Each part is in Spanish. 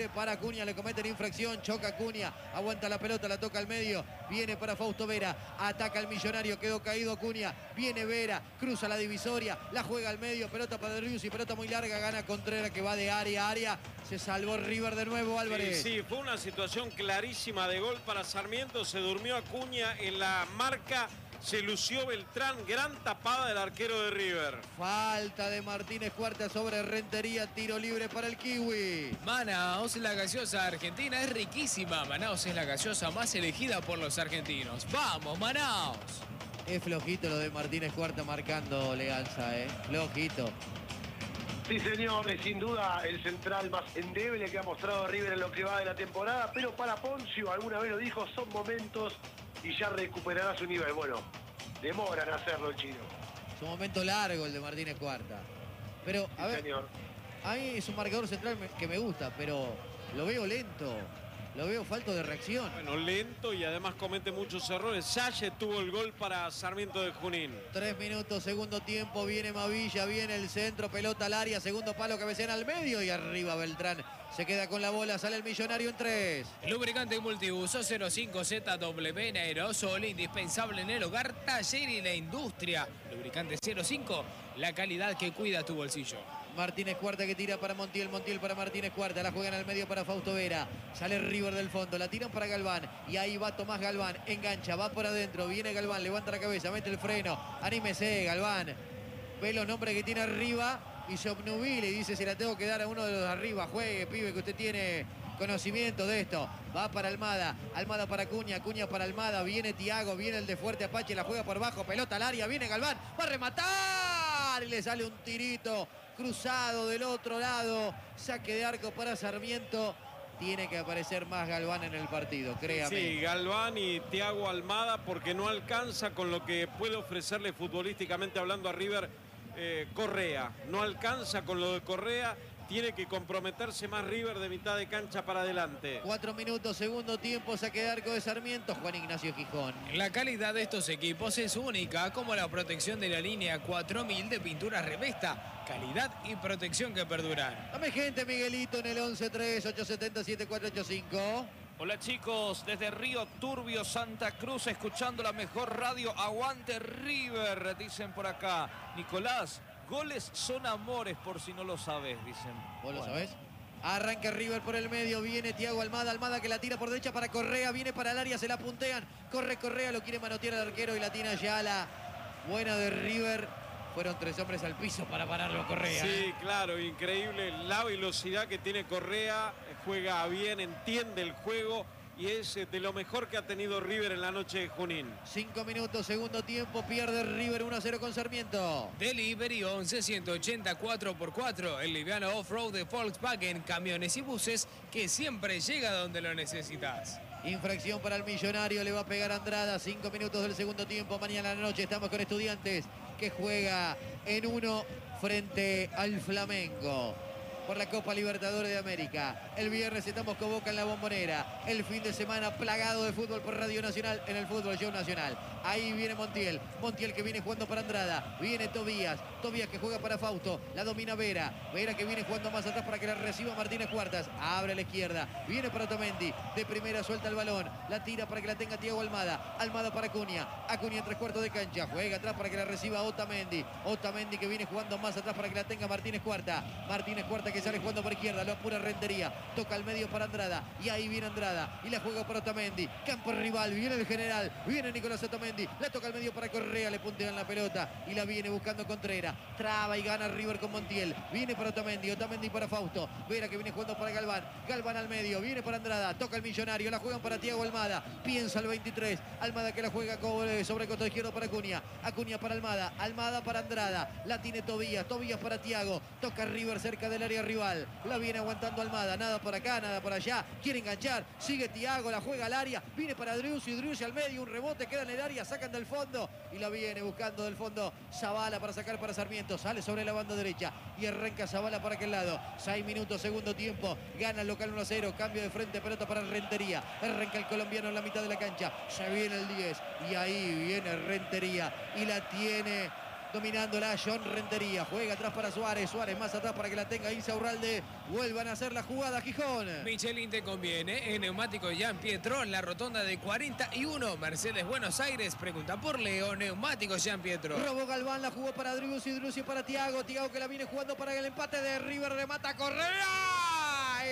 Para Acuña, le cometen infracción, choca Acuña, aguanta la pelota, la toca al medio, viene para Fausto Vera, ataca al Millonario, quedó caído Acuña, viene Vera, cruza la divisoria, la juega al medio, pelota para Driussi, pelota muy larga, gana Contreras que va de área a área, se salvó River de nuevo, Álvarez. Sí, fue una situación clarísima de gol para Sarmiento, se durmió Acuña en la marca. Se lució Beltrán, gran tapada del arquero de River. Falta de Martínez Cuarta sobre Rentería, tiro libre para el Kiwi. Manaos, la gaseosa argentina, es riquísima. Manaos es la gaseosa más elegida por los argentinos. ¡Vamos, Manaos! Es flojito lo de Martínez Cuarta marcando Leganza, flojito. Sí, señor, es sin duda el central más endeble que ha mostrado River en lo que va de la temporada, pero para Poncio, alguna vez lo dijo, son momentos y ya recuperará su nivel. Bueno, demoran a hacerlo el chino. Es un momento largo el de Martínez Cuarta. Pero, a ver, señor, a mí es un marcador central que me gusta, pero lo veo lento. Lo veo falto de reacción. Bueno, lento y además comete muchos errores. Salle tuvo el gol para Sarmiento de Junín. 3 minutos, segundo tiempo, viene Mavilla, viene el centro, pelota al área, segundo palo, cabecean al medio y arriba Beltrán. Se queda con la bola, sale el Millonario en 3. Lubricante multiuso 05ZW en aerosol, indispensable en el hogar, taller y la industria. Lubricante 05, la calidad que cuida tu bolsillo. Martínez Cuarta que tira para Montiel, Montiel para Martínez Cuarta, la juegan al medio para Fausto Vera, sale River del fondo, la tiran para Galván y ahí va Tomás Galván, engancha, va por adentro, viene Galván, levanta la cabeza, mete el freno, anímese Galván, ve los nombres que tiene arriba y se obnubila y dice: se la tengo que dar a uno de los de arriba, juegue pibe que usted tiene conocimiento de esto. Va para Almada, Almada para Acuña, Acuña para Almada, viene Thiago, viene el de Fuerte Apache, la juega por bajo, pelota al área, viene Galván, va a rematar y le sale un tirito cruzado del otro lado, saque de arco para Sarmiento. Tiene que aparecer más Galván en el partido, créame. Sí, Galván y Thiago Almada, porque no alcanza con lo que puede ofrecerle futbolísticamente hablando a River Correa. No alcanza con lo de Correa. Tiene que comprometerse más River de mitad de cancha para adelante. 4 minutos, segundo tiempo, saque de arco de Sarmiento, Juan Ignacio Gijón. La calidad de estos equipos es única, como la protección de la línea 4000 de pintura Revesta. Calidad y protección que perduran. Dame gente, Miguelito, en el 11-3-870-7485. Hola chicos, desde Río Turbio, Santa Cruz, escuchando la mejor radio. Aguante River, dicen por acá. Nicolás, goles son amores, por si no lo sabes, dicen. ¿Vos lo sabés? Arranca River por el medio, viene Thiago Almada, Almada que la tira por derecha para Correa, viene para el área, se la puntean, corre Correa, lo quiere manotear al arquero y la tiene Ayala. Buena de River, fueron 3 hombres al piso para pararlo Correa. Sí, claro, increíble la velocidad que tiene Correa, juega bien, entiende el juego y es de lo mejor que ha tenido River en la noche de Junín. 5 minutos, segundo tiempo, pierde River 1-0 con Sarmiento. Delivery 11-180 4x4, el liviano off-road de Volkswagen, camiones y buses que siempre llega donde lo necesitas. Infracción para el Millonario, le va a pegar Andrada. 5 minutos del segundo tiempo, mañana a la noche estamos con Estudiantes que juega en 1 frente al Flamengo por la Copa Libertadores de América. El viernes estamos con Boca en la Bombonera. El fin de semana plagado de fútbol por Radio Nacional en el Fútbol Show Nacional. Ahí viene Montiel. Montiel que viene jugando para Andrada. Viene Tobías. Tobías que juega para Fausto. La domina Vera. Vera que viene jugando más atrás para que la reciba Martínez Cuartas. Abre a la izquierda. Viene para Otamendi. De primera suelta el balón. La tira para que la tenga Thiago Almada. Almada para Acuña. Acuña en 3/4 de cancha. Juega atrás para que la reciba Otamendi. Otamendi que viene jugando más atrás para que la tenga Martínez Cuarta. Martínez Cuarta que sale jugando por izquierda. Lo apura Rentería. Toca al medio para Andrada. Y ahí viene Andrada. Y la juega para Otamendi. Campo rival. Viene el general. Viene Nicolás Otamendi. La toca al medio para Correa. Le puntean la pelota. Y la viene buscando Contreras. Traba y gana River con Montiel. Viene para Otamendi. Otamendi para Fausto. Vera que viene jugando para Galván. Galván al medio. Viene para Andrada. Toca el Millonario. La juegan para Thiago Almada. Piensa el 23. Almada que la juega sobre coto izquierdo para Acuña. Acuña para Almada. Almada para Andrada. La tiene Tobías. Tobías para Thiago. Toca River cerca del área rival. La viene aguantando Almada. Nada por acá, nada por allá. Quiere enganchar. Sigue Thiago. La juega al área. Viene para Driussi. Driussi al medio. Un rebote. Queda en el área. Sacan del fondo. Y la viene buscando del fondo Zavala para sacar para Sarmiento. Sale sobre la banda derecha. Y arranca Zavala para aquel lado. 6 minutos, segundo tiempo. Gana el local 1-0. Cambio de frente. Pelota para Rentería. Arranca el colombiano en la mitad de la cancha. Se viene el 10. Y ahí viene Rentería. Y la tiene dominándola John Rentería. Juega atrás para Suárez. Suárez más atrás para que la tenga Insaurralde. Vuelvan a hacer la jugada, Gijón. Michelin te conviene. En Neumático Gian Pietro, en la rotonda de 41. Mercedes Buenos Aires. Pregunta por Leo. Neumático Gian Pietro. Robó Galván, la jugó para Driussi. Driussi para Thiago. Thiago que la viene jugando para el empate de River. Remata Correa.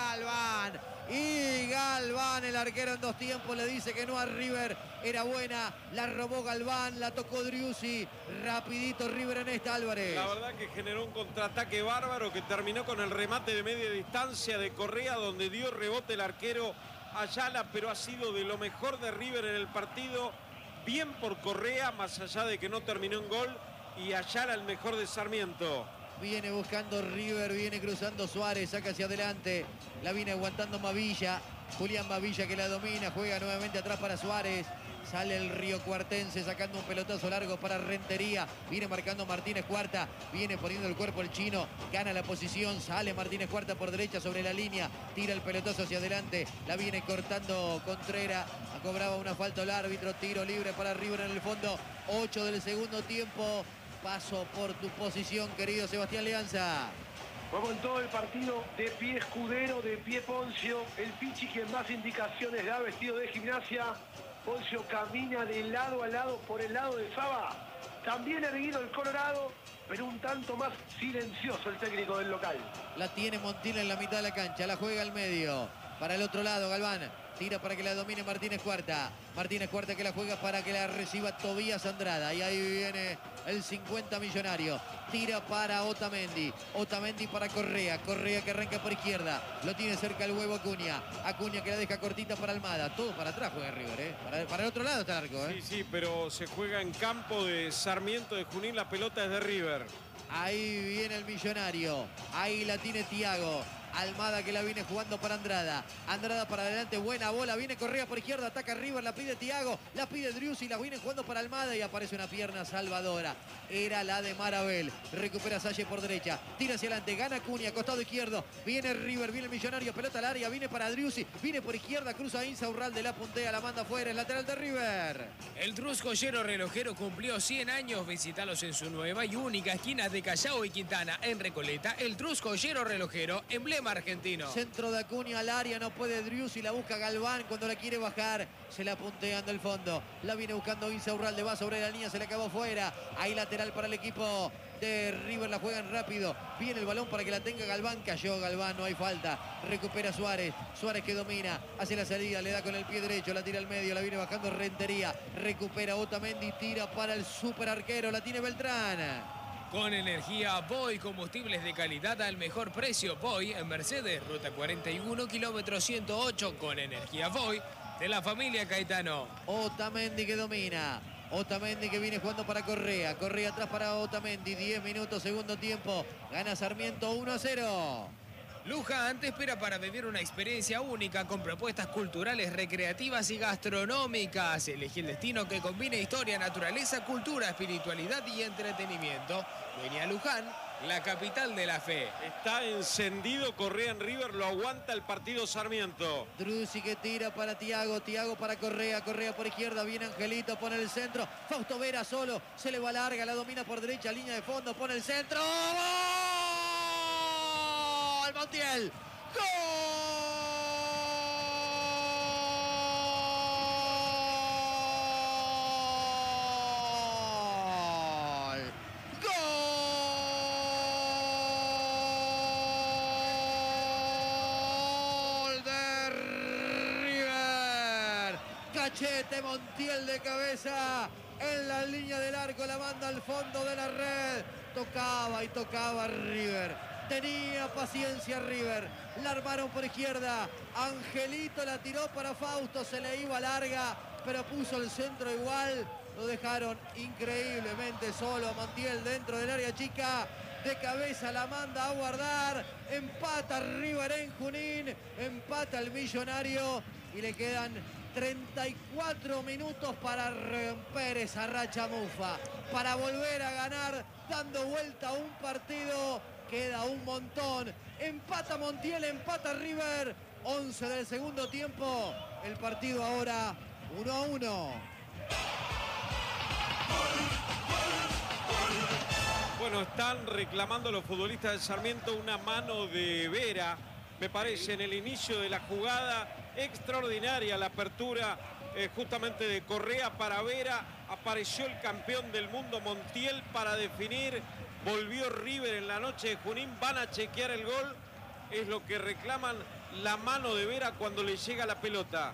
Y Galván, el arquero en 2 tiempos, le dice que no a River. Era buena, la robó Galván, la tocó Driussi. Rapidito River en esta, Álvarez. La verdad que generó un contraataque bárbaro que terminó con el remate de media distancia de Correa, donde dio rebote el arquero Ayala, pero ha sido de lo mejor de River en el partido. Bien por Correa, más allá de que no terminó en gol. Y Ayala el mejor de Sarmiento. Viene buscando River, viene cruzando Suárez, saca hacia adelante. La viene aguantando Mavilla. Julián Mavilla que la domina, juega nuevamente atrás para Suárez. Sale el riocuartense sacando un pelotazo largo para Rentería. Viene marcando Martínez Cuarta. Viene poniendo el cuerpo el chino. Gana la posición. Sale Martínez Cuarta por derecha sobre la línea. Tira el pelotazo hacia adelante. La viene cortando Contreras. Cobraba una falta el árbitro. Tiro libre para River en el fondo. 8 del segundo tiempo. Paso por tu posición, querido Sebastián Leanza. Como en todo el partido, de pie Escudero, de pie Poncio. El Pichi quien más indicaciones da, vestido de Gimnasia. Poncio camina de lado a lado por el lado de Saba. También erguido el Colorado, pero un tanto más silencioso el técnico del local. La tiene Montiel en la mitad de la cancha, la juega al medio. Para el otro lado, Galván. Tira para que la domine Martínez Cuarta. Martínez Cuarta que la juega para que la reciba Tobías Andrada. Y ahí viene el 50 millonario. Tira para Otamendi. Otamendi para Correa. Correa que arranca por izquierda. Lo tiene cerca el huevo Acuña. Acuña que la deja cortita para Almada. Todo para atrás juega River, ¿eh? Para el otro lado está el arco, ¿eh? Sí, pero se juega en campo de Sarmiento de Junín. La pelota es de River. Ahí viene el millonario. Ahí la tiene Thiago. Almada que la viene jugando para Andrada. Andrada para adelante, buena bola. Viene Correa por izquierda, ataca River, la pide Thiago. La pide Driussi, la viene jugando para Almada y aparece una pierna salvadora. Era la de Marabel. Recupera Salle por derecha. Tira hacia adelante, gana Cunha, costado izquierdo. Viene River, viene el millonario, pelota al área. Viene para Driussi, viene por izquierda, cruza Insaurralde, la puntea, la manda afuera. El lateral de River. El Truscoyero relojero cumplió 100 años. Visitalos en su nueva y única esquina de Callao y Quintana, en Recoleta. El Truscoyero relojero, emblema argentino. Centro de Acuña al área, no puede Driussi, la busca Galván cuando la quiere bajar. Se la punteando el fondo. La viene buscando Insaurralde, va sobre la línea, se le acabó fuera. Ahí lateral para el equipo de River, la juegan rápido. Viene el balón para que la tenga Galván. Cayó Galván, no hay falta. Recupera Suárez. Suárez que domina, hace la salida, le da con el pie derecho, la tira al medio, la viene bajando Rentería. Recupera Otamendi, tira para el super arquero, la tiene Beltrán. Con energía Boy, combustibles de calidad al mejor precio. Boy en Mercedes, ruta 41, kilómetro 108. Con energía Boy de la familia Caetano. Otamendi que domina. Otamendi que viene jugando para Correa. Correa atrás para Otamendi. 10 minutos, segundo tiempo. Gana Sarmiento 1-0. Luján te espera para vivir una experiencia única con propuestas culturales, recreativas y gastronómicas. Elegí el destino que combine historia, naturaleza, cultura, espiritualidad y entretenimiento. Vení a Luján, la capital de la fe. Está encendido Correa en River, lo aguanta el partido Sarmiento. Driussi que tira para Thiago, Thiago para Correa, Correa por izquierda, viene Angelito, pone el centro. Fausto Vera solo, se le va larga, la domina por derecha, línea de fondo, pone el centro. ¡Gol! Montiel. ¡Gol! ¡Gol de River! Cachete Montiel de cabeza en la línea del arco, la manda al fondo de la red. Tocaba y tocaba River. Tenía paciencia River. La armaron por izquierda. Angelito la tiró para Fausto. Se le iba larga, pero puso el centro igual. Lo dejaron increíblemente solo a Montiel dentro del área chica. De cabeza la manda a guardar. Empata River en Junín. Empata el millonario. Y le quedan 34 minutos para romper esa racha mufa. Para volver a ganar, dando vuelta a un partido. Queda un montón. Empata Montiel, empata River. 11 del segundo tiempo. El partido ahora 1-1. Bueno, están reclamando los futbolistas de Sarmiento una mano de Vera, me parece, en el inicio de la jugada. Extraordinaria la apertura justamente de Correa para Vera. Apareció el campeón del mundo Montiel para definir. Volvió River en la noche de Junín. Van a chequear el gol. Es lo que reclaman, la mano de Vera cuando le llega la pelota.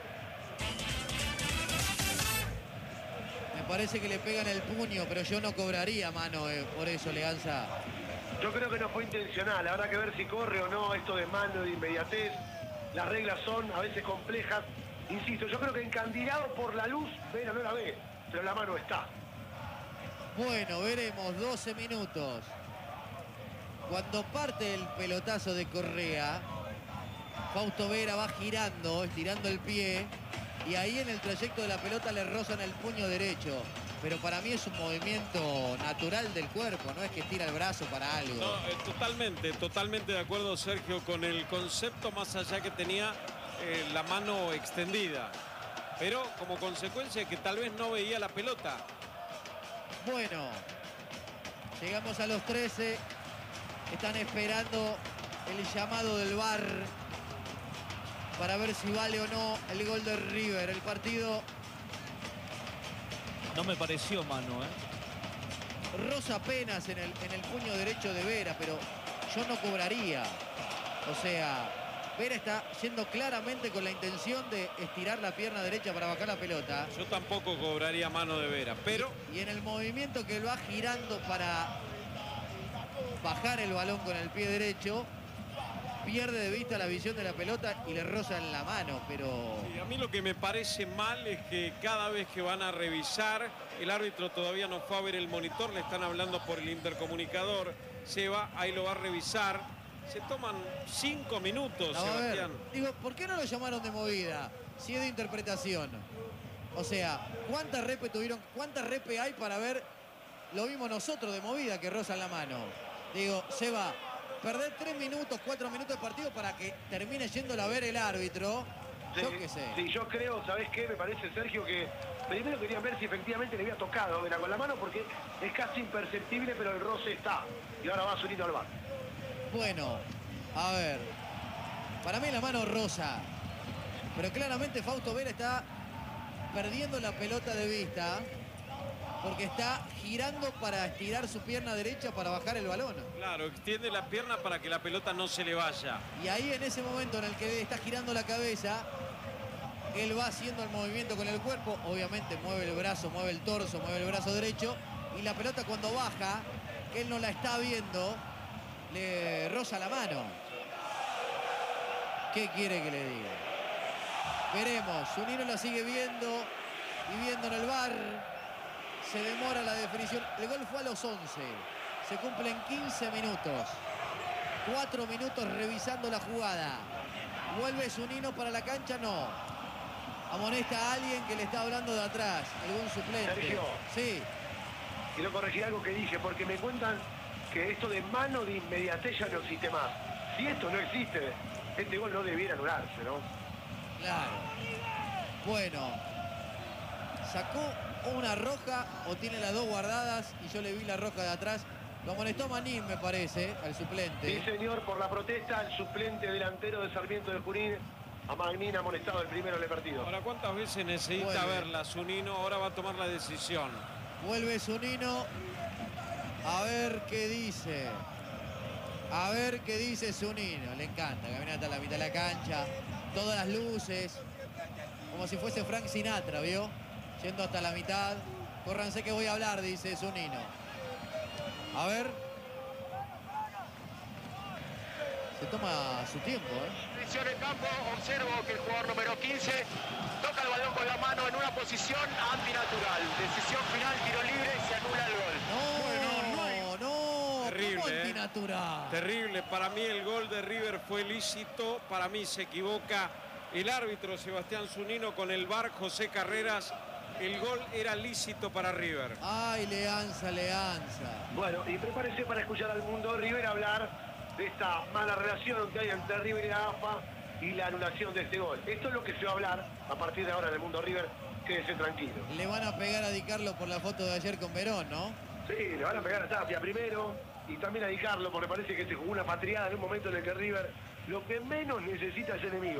Me parece que le pegan el puño, pero yo no cobraría mano por eso, Leganza. Yo creo que no fue intencional. Habrá que ver si corre o no esto de mano, de inmediatez. Las reglas son a veces complejas. Insisto, yo creo que encandilado por la luz, Vera no la ve, pero la mano está. Bueno, veremos, 12 minutos. Cuando parte el pelotazo de Correa, Fausto Vera va girando, estirando el pie, y ahí en el trayecto de la pelota le rozan el puño derecho. Pero para mí es un movimiento natural del cuerpo, no es que estira el brazo para algo. No, totalmente de acuerdo, Sergio, con el concepto, más allá que tenía la mano extendida. Pero como consecuencia de que tal vez no veía la pelota. Bueno, llegamos a los 13. Están esperando el llamado del VAR para ver si vale o no el gol de River. El partido No me pareció mano, roza apenas en el puño derecho de Vera, pero yo no cobraría. O sea, Vera está yendo claramente con la intención de estirar la pierna derecha para bajar la pelota. Yo tampoco cobraría mano de Vera, pero... Y en el movimiento que él va girando para bajar el balón con el pie derecho, pierde de vista la visión de la pelota y le roza en la mano, pero... Y a mí lo que me parece mal es que cada vez que van a revisar, el árbitro todavía no fue a ver el monitor, le están hablando por el intercomunicador, se va, ahí lo va a revisar, se toman 5 minutos, No, Sebastián. Digo, ¿por qué no lo llamaron de movida? Si es de interpretación. O sea, ¿cuántas repes tuvieron? ¿Cuántas repes hay para ver lo mismo nosotros de movida que rozan la mano? Digo, Seba, perder 3 minutos, 4 minutos de partido para que termine yéndolo a ver el árbitro. Yo qué sé. Sí, yo creo, ¿sabés qué? Me parece, Sergio, que primero querían ver si efectivamente le había tocado a Vera con la mano, porque es casi imperceptible, pero el roce está. Y ahora va Zunino al bar. Bueno, a ver. Para mí la mano rosa. Pero claramente Fausto Vera está perdiendo la pelota de vista, porque está girando para estirar su pierna derecha para bajar el balón. Claro, extiende la pierna para que la pelota no se le vaya. Y ahí en ese momento en el que está girando la cabeza, él va haciendo el movimiento con el cuerpo. Obviamente mueve el brazo, mueve el torso, mueve el brazo derecho. Y la pelota cuando baja, que él no la está viendo, le roza la mano. ¿Qué quiere que le diga? Veremos. Zunino la sigue viendo y viendo en el VAR. Se demora la definición. El gol fue a los 11. Se cumplen 15 minutos. 4 minutos revisando la jugada. ¿Vuelve Zunino para la cancha? No. Amonesta a alguien que le está hablando de atrás. Algún suplente. Sergio. Sí. Quiero corregir algo que dije, porque me cuentan que esto de mano de inmediatez ya no existe más. Si esto no existe, este gol no debiera anularse, ¿no? Claro. Bueno. Sacó una roja o tiene las dos guardadas y yo le vi la roja de atrás. Lo amonestó Manín, me parece, al suplente. Sí, señor, por la protesta, el suplente delantero de Sarmiento de Junín, a Magnín, amonestado el primero del partido. Ahora, ¿cuántas veces necesita Vuelve. verla Zunino? Ahora va a tomar la decisión. Vuelve Zunino. A ver qué dice. A ver qué dice Zunino. Le encanta caminar hasta la mitad de la cancha. Todas las luces. Como si fuese Frank Sinatra, ¿vio? Yendo hasta la mitad. Córranse que voy a hablar, dice Zunino. A ver. Se toma su tiempo, Posición en campo, observo que el jugador número 15 toca el balón con la mano en una posición antinatural. Decisión final, tiro libre, se anula el gol. No. Terrible, ¿Cómo antinatural? Terrible. Para mí el gol de River fue lícito. Para mí se equivoca el árbitro Sebastián Zunino con el VAR José Carreras. El gol era lícito para River. Ay, Leanza. Bueno, y prepárese para escuchar al mundo River hablar de esta mala relación que hay entre River y la AFA y la anulación de este gol. Esto es lo que se va a hablar a partir de ahora en el mundo River. Quédese tranquilo. Le van a pegar a Di Carlo por la foto de ayer con Verón, ¿no? Sí, le van a pegar a Tapia primero y también a Di Carlo, porque parece que se jugó una patriada en un momento en el que River lo que menos necesita es enemigo.